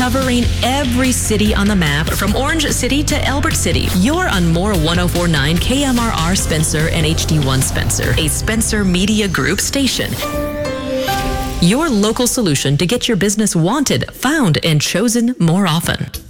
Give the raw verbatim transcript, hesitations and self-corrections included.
covering every city on the map from Orange City to Elbert City. You're on More one oh four point nine K M R R Spencer and H D one Spencer, a Spencer Media Group station. Your local solution to get your business wanted, found, and chosen more often.